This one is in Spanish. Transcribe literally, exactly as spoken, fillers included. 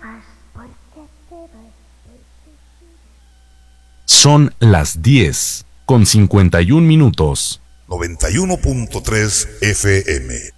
Son las diez con cincuenta y un minutos. noventa y uno punto tres F M.